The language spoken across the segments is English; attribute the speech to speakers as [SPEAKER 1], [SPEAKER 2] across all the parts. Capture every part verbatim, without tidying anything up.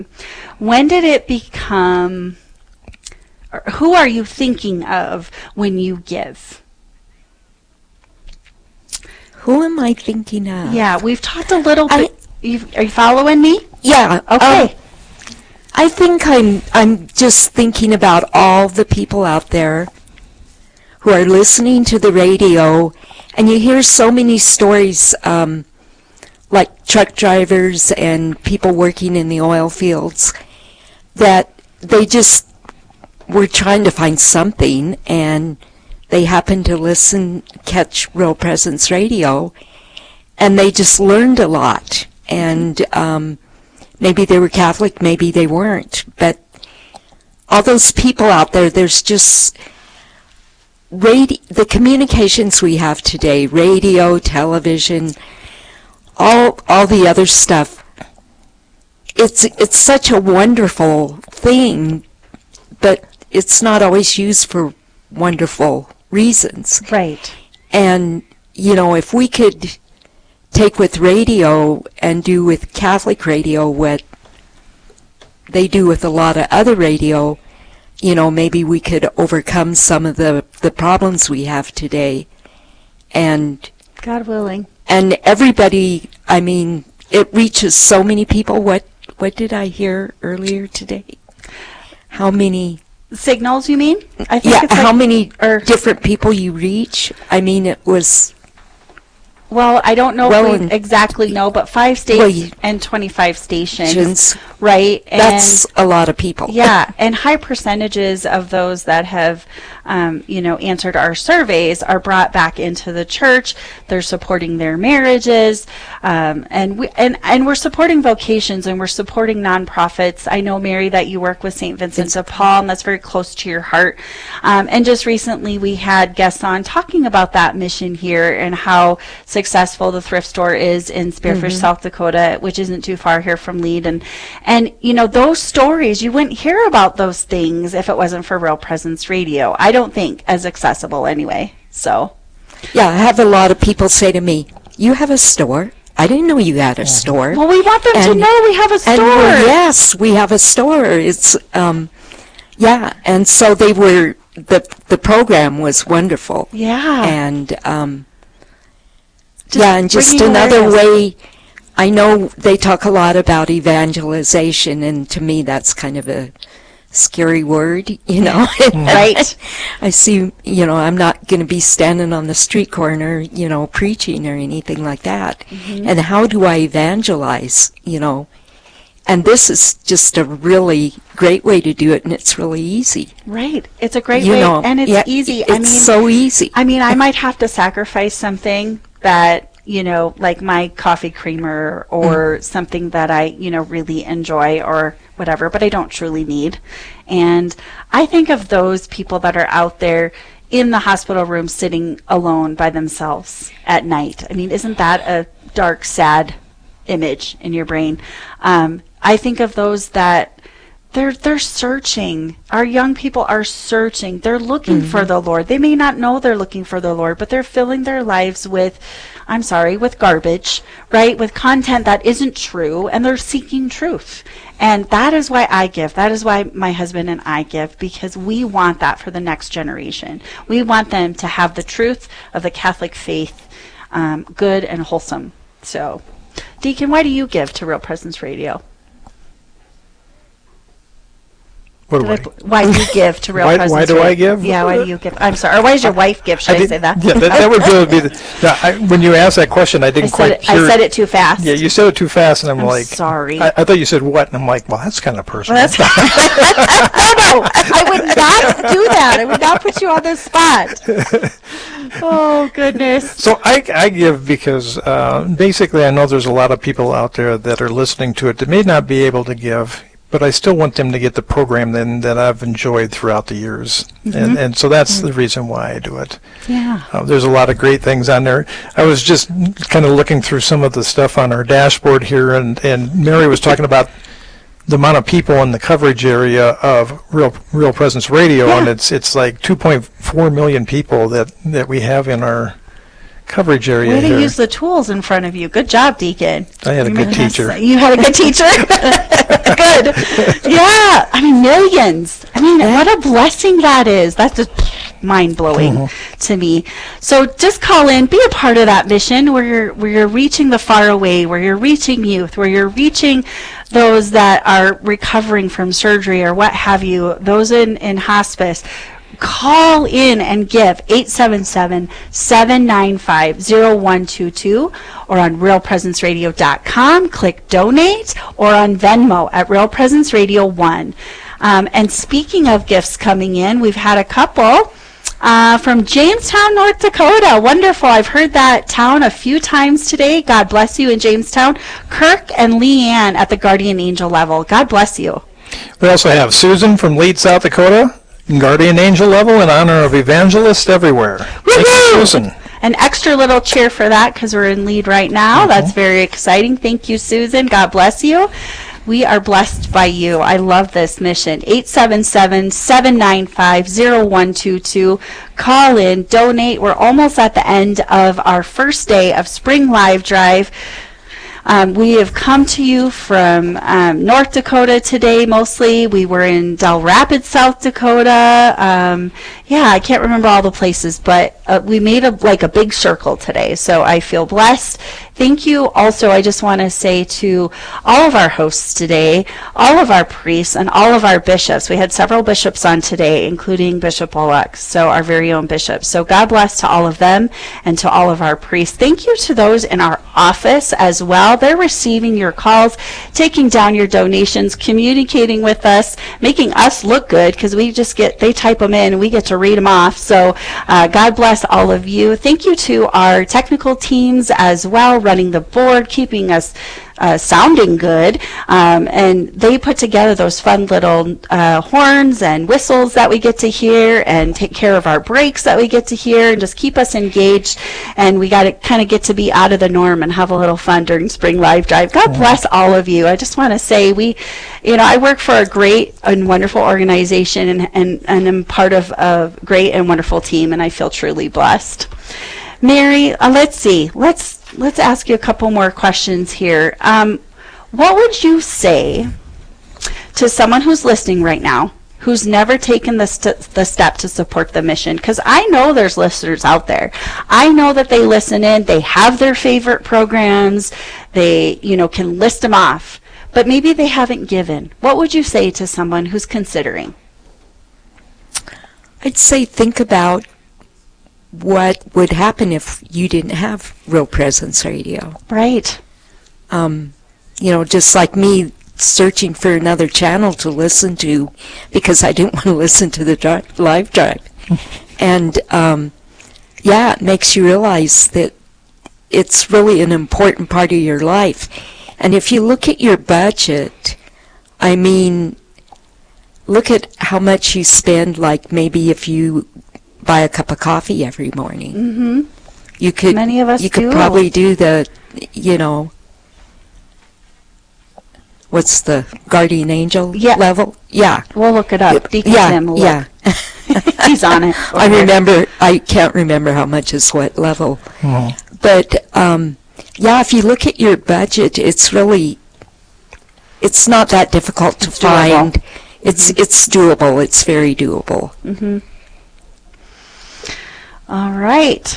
[SPEAKER 1] When did it become, or who are you thinking of when you give?
[SPEAKER 2] Who am I thinking of?
[SPEAKER 1] Yeah, we've talked a little
[SPEAKER 2] I,
[SPEAKER 1] bit. You, are you following me?
[SPEAKER 2] Yeah.
[SPEAKER 1] Okay.
[SPEAKER 2] Um, I think I'm I'm just thinking about all the people out there who are listening to the radio, and you hear so many stories, um, like truck drivers and people working in the oil fields, that they just were trying to find something, and they happened to listen, catch Real Presence Radio, and they just learned a lot. And um, maybe they were Catholic, maybe they weren't. But all those people out there, there's just radi- the communications we have today, radio, television, all all the other stuff. It's it's such a wonderful thing, but it's not always used for wonderful reasons.
[SPEAKER 1] Right.
[SPEAKER 2] And, you know, if we could take with radio and do with Catholic radio what they do with a lot of other radio, you know, maybe we could overcome some of the, the problems we have today. And
[SPEAKER 1] God willing.
[SPEAKER 2] And everybody, I mean, it reaches so many people. What what did I hear earlier today? How many
[SPEAKER 1] signals, you mean? I think
[SPEAKER 2] yeah,
[SPEAKER 1] it's
[SPEAKER 2] how
[SPEAKER 1] like,
[SPEAKER 2] many
[SPEAKER 1] or,
[SPEAKER 2] different people you reach? I mean, it was...
[SPEAKER 1] Well, I don't know
[SPEAKER 2] well,
[SPEAKER 1] if we exactly know, but five states well, and twenty-five stations, right? And
[SPEAKER 2] that's a lot of people.
[SPEAKER 1] Yeah, and high percentages of those that have, um, you know, answered our surveys are brought back into the church. They're supporting their marriages, um, and we and and we're supporting vocations, and we're supporting nonprofits. I know, Mary, that you work with Saint Vincent de Paul, and that's very close to your heart. Um, and just recently, we had guests on talking about that mission here and how successful the thrift store is in Spearfish, mm-hmm. South Dakota, which isn't too far here from Lead. And, and, you know, those stories, you wouldn't hear about those things if it wasn't for Real Presence Radio. I don't think as accessible anyway. So,
[SPEAKER 2] yeah, I have a lot of people say to me, you have a store? I didn't know you had a store.
[SPEAKER 1] Well, we want them and, to know we have a store.
[SPEAKER 2] And, well, yes, we have a store. It's, um, yeah, and so they were, the, the program was wonderful.
[SPEAKER 1] Yeah.
[SPEAKER 2] And, um,
[SPEAKER 1] Just
[SPEAKER 2] yeah, and just another
[SPEAKER 1] awareness.
[SPEAKER 2] way, I know they talk a lot about evangelization, and to me that's kind of a scary word, you know.
[SPEAKER 1] Right.
[SPEAKER 2] I see, you know, I'm not going to be standing on the street corner, you know, preaching or anything like that. Mm-hmm. And how do I evangelize, you know? And this is just a really great way to do it, and it's really easy.
[SPEAKER 1] Right. It's a great
[SPEAKER 2] you
[SPEAKER 1] way,
[SPEAKER 2] know,
[SPEAKER 1] and it's
[SPEAKER 2] yeah,
[SPEAKER 1] easy.
[SPEAKER 2] It's
[SPEAKER 1] I mean,
[SPEAKER 2] so easy.
[SPEAKER 1] I mean, I might have to sacrifice something that, you know, like my coffee creamer or mm. something that I, you know, really enjoy or whatever, but I don't truly need. And I think of those people that are out there in the hospital room sitting alone by themselves at night. I mean, isn't that a dark, sad image in your brain? Um, I think of those that They're they're searching. Our young people are searching. They're looking mm-hmm. for the Lord. They may not know they're looking for the Lord, but they're filling their lives with, I'm sorry, with garbage, right? With content that isn't true, and they're seeking truth. And that is why I give. That is why my husband and I give, because we want that for the next generation. We want them to have the truth of the Catholic faith, um, good and wholesome. So, Deacon, why do you give to Real Presence Radio?
[SPEAKER 3] What do I,
[SPEAKER 1] why do you give to Real
[SPEAKER 3] why,
[SPEAKER 1] Presence?
[SPEAKER 3] Why do
[SPEAKER 1] Radio?
[SPEAKER 3] I give?
[SPEAKER 1] Yeah, why do you give? I'm sorry. Or why does your wife give? Should I, I say that?
[SPEAKER 3] Yeah, that, that would really be the. Yeah, I, when you asked that question, I didn't
[SPEAKER 1] I
[SPEAKER 3] quite
[SPEAKER 1] it,
[SPEAKER 3] hear.
[SPEAKER 1] I said it too fast.
[SPEAKER 3] Yeah, you said it too fast, and I'm,
[SPEAKER 1] I'm
[SPEAKER 3] like,
[SPEAKER 1] sorry.
[SPEAKER 3] I, I thought you said what, and I'm like, well, that's kind of personal.
[SPEAKER 1] Well, that's no, no, I would not do that. I would not put you on the spot. Oh goodness.
[SPEAKER 3] So I, I give because uh, basically I know there's a lot of people out there that are listening to it that may not be able to give. But I still want them to get the program then that I've enjoyed throughout the years, mm-hmm. and and so that's mm-hmm. the reason why I do it.
[SPEAKER 1] Yeah.
[SPEAKER 3] Uh, there's a lot of great things on there. I was just kind of looking through some of the stuff on our dashboard here, and and Mary was talking about the amount of people in the coverage area of Real Real Presence Radio, yeah. and it's it's like two point four million people that that we have in our coverage area
[SPEAKER 1] Way to
[SPEAKER 3] here.
[SPEAKER 1] use the tools in front of you. Good job, Deacon.
[SPEAKER 3] I had a
[SPEAKER 1] You
[SPEAKER 3] good
[SPEAKER 1] made us-
[SPEAKER 3] teacher.
[SPEAKER 1] You had a good teacher? Good. Yeah. I mean, millions. I mean, what a blessing that is. That's just mind-blowing
[SPEAKER 3] Mm-hmm.
[SPEAKER 1] to me. So just call in, be a part of that mission where you're, where you're reaching the far away, where you're reaching youth, where you're reaching those that are recovering from surgery or what have you, those in, in hospice. Call in and give eight seven seven, seven nine five, zero one two two or on real presence radio dot com. Click donate or on Venmo at Real Presence Radio one. Um, and speaking of gifts coming in, we've had a couple uh, from Jamestown, North Dakota. Wonderful. I've heard that town a few times today. God bless you in Jamestown. Kirk and Leanne at the Guardian Angel level. God bless you.
[SPEAKER 3] We also have Susan from Lead, South Dakota, Guardian Angel level in honor of Evangelists Everywhere. Thank you,
[SPEAKER 1] Woohoo!
[SPEAKER 3] Susan.
[SPEAKER 1] An extra little cheer for that because we're in lead right now. That's very exciting. Thank you, Susan. God bless you. We are blessed by you. I love this mission. eight seven seven, seven nine five, zero one two two. Call in, donate. We're almost at the end of our first day of Spring Live Drive. Um, we have come to you from um, North Dakota today mostly. We were in Del Rapids, South Dakota. Um, yeah, I can't remember all the places, but uh, we made a like a big circle today, so I feel blessed. Thank you. Also, I just want to say to all of our hosts today, all of our priests, and all of our bishops. We had several bishops on today, including Bishop Bullock, so our very own bishop. So God bless to all of them and to all of our priests. Thank you to those in our office as well. They're receiving your calls, taking down your donations, communicating with us, making us look good because we just get, they type them in and we get to read them off. So uh, God bless all of you. Thank you to our technical teams as well, running the board, keeping us uh, sounding good. Um, and they put together those fun little uh, horns and whistles that we get to hear and take care of our breaks that we get to hear and just keep us engaged. And we got to kind of get to be out of the norm and have a little fun during Spring Live Drive. God bless all of you. I just want to say we, you know, I work for a great and wonderful organization and, and, and I'm part of a great and wonderful team, and I feel truly blessed. Mary, uh, let's see. Let's let's ask you a couple more questions here. Um, what would you say to someone who's listening right now, who's never taken the, st- the step to support the mission? Because I know there's listeners out there. I know that they listen in. They have their favorite programs. They, you know, can list them off. But maybe they haven't given. What would you say to someone who's considering?
[SPEAKER 2] I'd say think about what would happen if you didn't have Real Presence Radio.
[SPEAKER 1] Right.
[SPEAKER 2] Um, you know, just like me searching for another channel to listen to because I didn't want to listen to the dri- live drive. And, um, yeah, it makes you realize that it's really an important part of your life. And if you look at your budget, I mean, look at how much you spend, like maybe if you buy a cup of coffee every morning.
[SPEAKER 1] Mm-hmm.
[SPEAKER 2] You could,
[SPEAKER 1] Many of us
[SPEAKER 2] you could
[SPEAKER 1] do.
[SPEAKER 2] probably do the, you know, what's the Guardian Angel
[SPEAKER 1] Yeah.
[SPEAKER 2] level? Yeah.
[SPEAKER 1] We'll look it up. Deacon
[SPEAKER 2] Yeah,
[SPEAKER 1] Tim will
[SPEAKER 2] yeah.
[SPEAKER 1] look. He's on it.
[SPEAKER 2] I
[SPEAKER 1] over there.
[SPEAKER 2] remember, I can't remember how much is what level.
[SPEAKER 3] Mhm.
[SPEAKER 2] But, um, yeah, if you look at your budget, it's really, it's not that difficult to
[SPEAKER 1] It's doable.
[SPEAKER 2] find. It's, it's doable. It's very doable.
[SPEAKER 1] Mm-hmm. All right.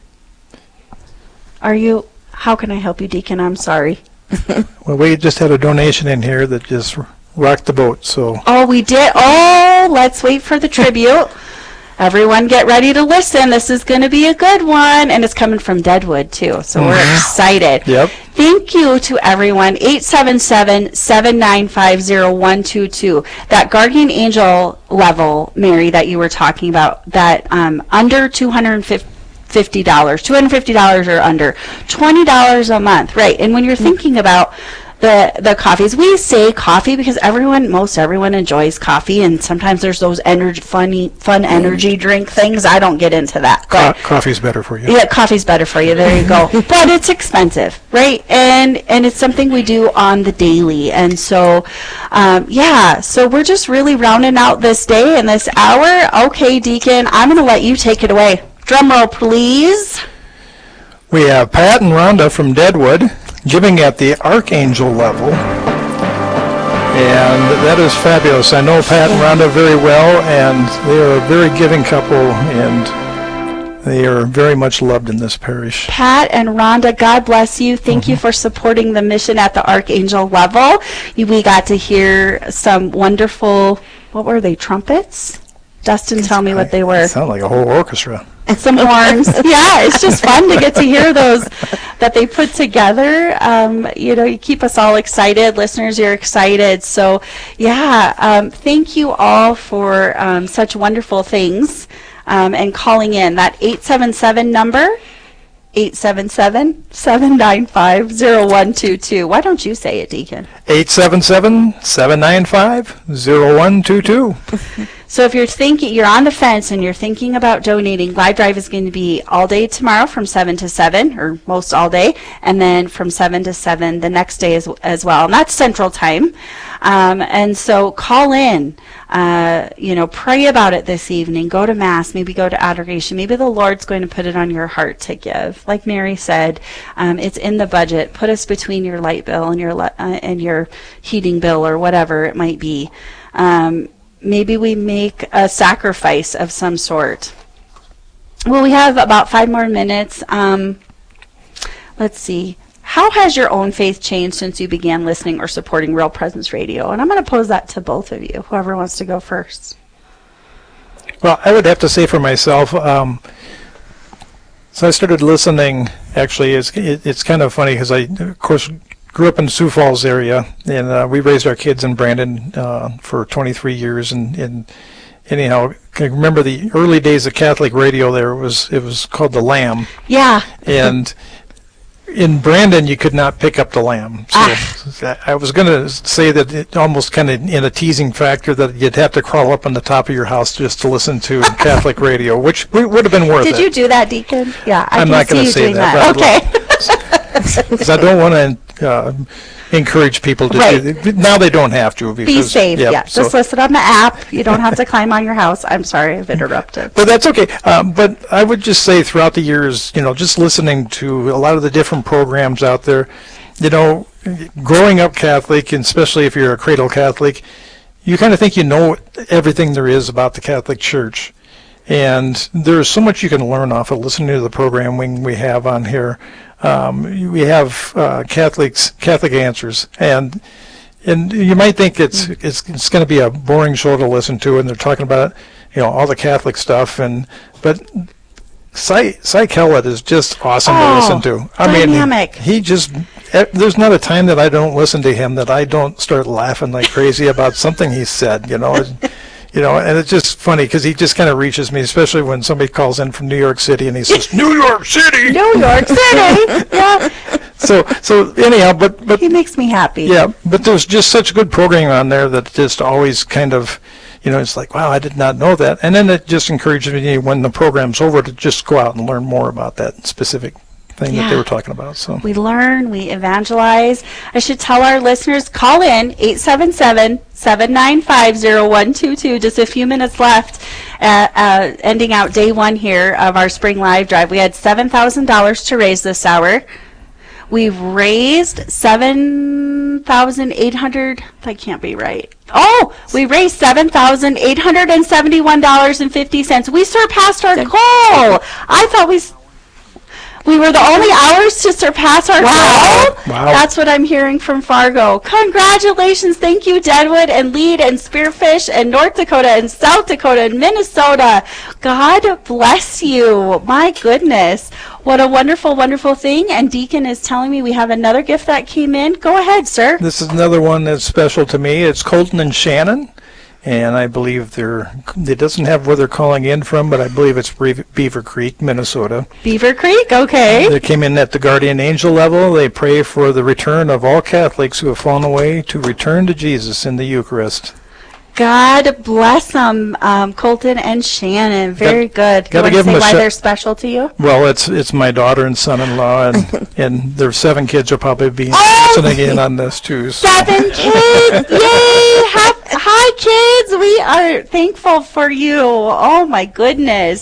[SPEAKER 1] Are you, how can I help you, Deacon? I'm sorry.
[SPEAKER 3] Well, we just had a donation in here that just rocked the boat, so
[SPEAKER 1] Oh, we did. Oh, let's wait for the tribute. Everyone get ready to listen. This is going to be a good one. And it's coming from Deadwood, too. So we're
[SPEAKER 3] Mhm.
[SPEAKER 1] excited.
[SPEAKER 3] Yep.
[SPEAKER 1] Thank you to everyone. eight seven seven, seven nine five, zero one two two. That Guardian Angel level, Mary, that you were talking about, that um, under two hundred fifty dollars, two hundred fifty dollars or under, twenty dollars a month, right? And when you're thinking about the the coffees, we say coffee because everyone, most everyone enjoys coffee, and sometimes there's those energy, funny, fun energy drink things. I don't get into that.
[SPEAKER 3] co-
[SPEAKER 1] But
[SPEAKER 3] coffee's better for you.
[SPEAKER 1] yeah, coffee's better for you. There you go. But it's expensive, right? And and it's something we do on the daily. And so, um, yeah. So we're just really rounding out this day and this hour. Okay, Deacon, I'm going to let you take it away. Drum roll, please.
[SPEAKER 3] We have Pat and Rhonda from Deadwood giving at the Archangel level. And that is fabulous. I know Pat and Rhonda very well, and they are a very giving couple, and they are very much loved in this parish.
[SPEAKER 1] Pat and Rhonda, God bless you. Thank mm-hmm. you for supporting the mission at the Archangel level. We got to hear some wonderful, what were they, trumpets? Dustin, tell me what they were.
[SPEAKER 3] They sound like a whole orchestra.
[SPEAKER 1] And some horns. Yeah, it's just fun to get to hear those that they put together. Um, you know, you keep us all excited. Listeners, you're excited. So, yeah, um, thank you all for um, such wonderful things um, and calling in. That eight seven seven number, eight seven seven, seven nine five, zero one two two. Why don't you say it, Deacon?
[SPEAKER 3] eight seven seven, seven nine five, zero one two two.
[SPEAKER 1] So if you're thinking, you're on the fence and you're thinking about donating, Live Drive is going to be all day tomorrow from seven to seven, or most all day, and then from seven to seven the next day as, as well. And that's Central Time. Um, and so call in, uh, you know, pray about it this evening, go to Mass, maybe go to adoration. Maybe the Lord's going to put it on your heart to give. Like Mary said, um, it's in the budget. Put us between your light bill and your, uh, and your heating bill or whatever it might be. Um, Maybe we make a sacrifice of some sort. Well, we have about five more minutes. Um, let's see. How has your own faith changed since you began listening or supporting Real Presence Radio? And I'm going to pose that to both of you, whoever wants to go first.
[SPEAKER 3] Well, I would have to say for myself, um, so I started listening, actually, it's, it, it's kind of funny because I, of course, grew up in Sioux Falls area, and uh, we raised our kids in Brandon uh, for twenty-three years. And, and anyhow, I remember the early days of Catholic radio. There it was it was called the Lamb.
[SPEAKER 1] Yeah.
[SPEAKER 3] And in Brandon, you could not pick up the Lamb. So ah. I was going to say that it almost kind of in a teasing factor that you'd have to crawl up on the top of your house just to listen to Catholic radio, which would have been worth
[SPEAKER 1] Did
[SPEAKER 3] it.
[SPEAKER 1] Did you do that, Deacon? Yeah, I
[SPEAKER 3] I'm
[SPEAKER 1] can
[SPEAKER 3] not
[SPEAKER 1] see
[SPEAKER 3] going to
[SPEAKER 1] you
[SPEAKER 3] say
[SPEAKER 1] doing
[SPEAKER 3] that.
[SPEAKER 1] that. Okay.
[SPEAKER 3] Because I don't want to uh, encourage people to
[SPEAKER 1] right.
[SPEAKER 3] do it. Now they don't have to. Because,
[SPEAKER 1] Be safe,
[SPEAKER 3] yeah.
[SPEAKER 1] yeah.
[SPEAKER 3] So.
[SPEAKER 1] Just listen on the app. You don't have to climb on your house. I'm sorry, I've interrupted.
[SPEAKER 3] But that's okay. Um, but I would just say throughout the years, you know, just listening to a lot of the different programs out there, you know, growing up Catholic, and especially if you're a cradle Catholic, you kind of think you know everything there is about the Catholic Church. And there's so much you can learn off of listening to the programming we have on here. Um, we have uh, Catholics, Catholic Answers, and and you might think it's it's it's going to be a boring show to listen to, and they're talking about, you know, all the Catholic stuff, and but Cy Cy Kellett is just awesome
[SPEAKER 1] oh,
[SPEAKER 3] to listen to. I
[SPEAKER 1] dynamic.
[SPEAKER 3] mean, he just there's not a time that I don't listen to him that I don't start laughing like crazy about something he said. You know. You know, and it's just funny because he just kind of reaches me, especially when somebody calls in from New York City and he says, New York City!
[SPEAKER 1] New York City! Yeah.
[SPEAKER 3] So, so anyhow, but, but...
[SPEAKER 1] He makes me happy.
[SPEAKER 3] Yeah, but there's just such good programming on there that just always kind of, you know, it's like, wow, I did not know that. And then it just encourages me when the program's over to just go out and learn more about that specific thing
[SPEAKER 1] yeah.
[SPEAKER 3] that they were talking about. So
[SPEAKER 1] we learn, we evangelize. I should tell our listeners, call in eight seven seven, seven nine five, zero one two two. Just a few minutes left, uh, uh, ending out day one here of our spring live drive. We had seven thousand dollars to raise this hour. We've raised seven thousand eight hundred dollars. That can't be right. Oh, we raised seven thousand eight hundred seventy-one dollars and fifty cents. We surpassed our goal. I thought we... We were the only hours to surpass our
[SPEAKER 3] wow.
[SPEAKER 1] goal.
[SPEAKER 3] Wow.
[SPEAKER 1] That's what I'm hearing from Fargo. Congratulations. Thank you, Deadwood and Lead and Spearfish and North Dakota and South Dakota and Minnesota. God bless you. My goodness. What a wonderful, wonderful thing. And Deacon is telling me we have another gift that came in. Go ahead, sir.
[SPEAKER 3] This is another one that's special to me. It's Colton and Shannon. And I believe they're, it doesn't have where they're calling in from, but I believe it's Beaver Creek, Minnesota.
[SPEAKER 1] Beaver Creek, okay.
[SPEAKER 3] They came in at the Guardian Angel level. They pray for the return of all Catholics who have fallen away to return to Jesus in the Eucharist.
[SPEAKER 1] God bless them, um, Colton and Shannon. Very
[SPEAKER 3] got,
[SPEAKER 1] good.
[SPEAKER 3] Gotta
[SPEAKER 1] you want
[SPEAKER 3] give
[SPEAKER 1] to say
[SPEAKER 3] them a
[SPEAKER 1] why
[SPEAKER 3] sh-
[SPEAKER 1] they're special to you?
[SPEAKER 3] Well, it's it's my daughter and son-in-law, and, and their seven kids will probably be
[SPEAKER 1] oh!
[SPEAKER 3] listening in on this too. So.
[SPEAKER 1] Seven kids! Yay! Hi, kids! We are thankful for you. Oh, my goodness.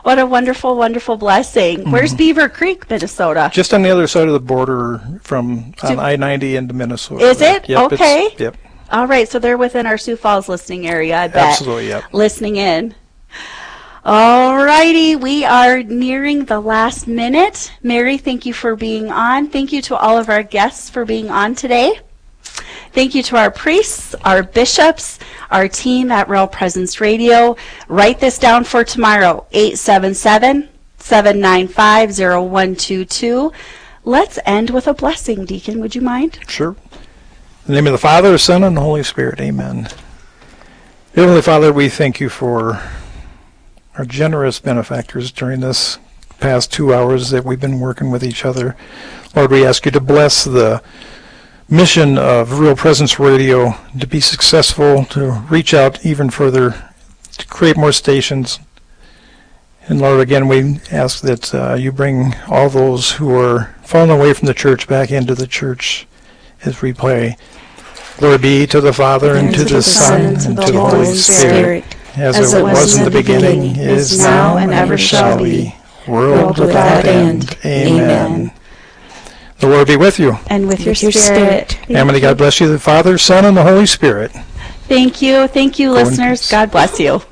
[SPEAKER 1] What a wonderful, wonderful blessing. Where's Beaver Creek, Minnesota?
[SPEAKER 3] Just on the other side of the border from on I ninety into Minnesota.
[SPEAKER 1] Is it?
[SPEAKER 3] Yep,
[SPEAKER 1] Okay.
[SPEAKER 3] It's, yep.
[SPEAKER 1] All right, so they're within our Sioux Falls listening area, I bet.
[SPEAKER 3] Absolutely, yep.
[SPEAKER 1] Listening in. All righty, we are nearing the last minute. Mary, thank you for being on. Thank you to all of our guests for being on today. Thank you to our priests, our bishops, our team at Real Presence Radio. Write this down for tomorrow, eight seven seven, seven nine five, zero one two two. Let's end with a blessing, Deacon. Would you mind?
[SPEAKER 3] Sure. In the name of the Father, Son, and the Holy Spirit. Amen. Heavenly Father, we thank you for our generous benefactors during this past two hours that we've been working with each other. Lord, we ask you to bless the mission of Real Presence Radio to be successful, to reach out even further, to create more stations. And Lord, again, we ask that uh, you bring all those who are fallen away from the church back into the church as we pray. Glory be to the Father, and, and to, to the Son, and to the Holy Spirit, Spirit as, as it was, was in the beginning, beginning is now, and ever shall be, world without end. Amen. The Lord be with you.
[SPEAKER 1] And with, with your, your
[SPEAKER 3] spirit.
[SPEAKER 1] spirit.
[SPEAKER 3] And may God bless you, the Father, Son, and the Holy Spirit.
[SPEAKER 1] Thank you. Thank you,
[SPEAKER 3] Go
[SPEAKER 1] listeners. God bless you.